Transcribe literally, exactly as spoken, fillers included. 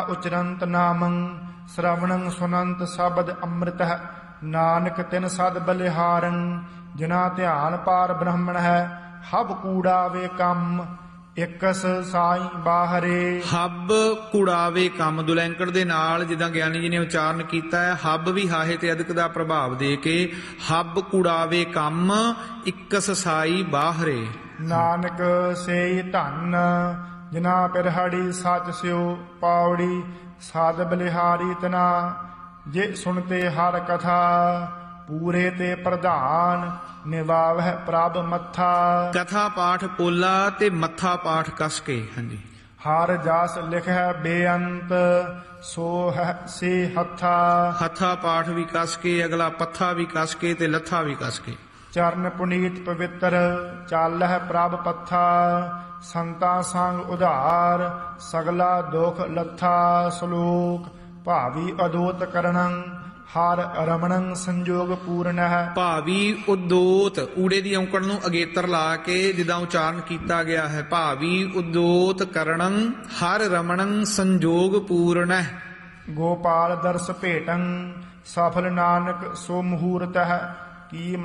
ਉਚਰੰਤ ਨਾਮੰ ਸ਼ਰਵਣੰ ਸੁਨੰਤ ਸ਼ਬਦ ਅੰਮ੍ਰਿਤ ਨਾਨਕ ਤਿਨ ਸਦ ਬਲਿਹਾਰੰ ਜਿਨਾ ਧਿਆਨ ਪਾਰ ਬ੍ਰਹਮਣ ਹੈ ਹਬ ਕੂੜਾ ਵੇ ਕੰਮ ਇਕਸ ਸਾਈ ਬਾਹਰੇ। ਹੱਬ ਕੁੜਾਵੇ ਕੰਮ ਦੁਲੈਂਕੜ ਦੇ ਨਾਲ ਜਿੱਦਾਂ ਗਿਆਨੀ ਜੀ ਨੇ ਉਚਾਰਨ ਕੀਤਾ ਹੈ, ਹੱਬ ਵੀ ਹਾਹੇ ਤੇ ਅਦਕ ਦਾ ਪ੍ਰਭਾਵ ਦੇ ਕੇ ਹੱਬ ਕੁੜਾਵੇ ਕੰਮ ਇਕਸ ਸਾਈ ਬਾਹਰੇ। ਨਾਨਕ ਸੇਈ ਧਨ ਜਿਨਾ ਪਿਰਹੜੀ ਸੱਚ ਸਿਓ ਪਾਉੜੀ ਸਾਧ ਬਲਿਹਾਰੀ ਤਨਾ ਜੇ ਸੁਣਤੇ ਹਰ ਕਥਾ ਪੂਰੇ ਤੇ ਪ੍ਰਧਾਨ ਨਿਵਾਵਹਿ ਪ੍ਰਭ ਮੱਥਾ। ਕਥਾ ਪਾਠ ਪੋਲਾ ਤੇ ਮੱਥਾ ਪਾਠ ਕਸ ਕੇ। ਹਾਂਜੀ। ਹਰ ਜਸ ਲਿਖੈ ਬੇਅੰਤ ਸੋ ਹੈ ਸੇ ਹੱਥਾ। ਹੱਥਾ ਪਾਠ ਵੀ ਕਸ ਕੇ, ਅਗਲਾ ਪੱਥਾ ਵੀ ਕਸ ਕੇ ਤੇ ਲੱਥਾ ਵੀ ਕਸ ਕੇ। ਚਰਨ ਪੁਨੀਤ ਪਵਿੱਤਰ ਚਾਲਹਿ ਪ੍ਰਭ ਪੱਥਾ ਸੰਤਾ ਸੰਗ ਉਧਾਰ ਸਗਲਾ ਦੁਖ ਲੱਥਾ। ਸ਼ਲੋਕ ਭਾਵੀ ਅਦੋਤ ਕਰਣੰ ਹਰ ਰਮਣੰ ਸੰਜੋਗ ਪੂਰਨ ਹੈ। ਭਾਵੀ ਉਦੋਤ ਊੜੇ ਦੀ ਔਂਕੜ ਨੂੰ ਅਗੇਤਰ ਲਾ ਕੇ ਜਿੱਦਾਂ ਉਚਾਰਨ ਕੀਤਾ ਗਿਆ ਹੈ। ਭਾਵੀ ਉਦੋਤ ਕਰਣੰ ਹਰ ਰਮਣੰ ਸੰਜੋਗ ਪੂਰਨ ਹੈ। ਗੋਪਾਲ ਦਰਸ ਭੇਟੰ ਸਫਲ ਨਾਨਕ ਸੋ ਮਹੂਰਤ ਹੈ ਕੀ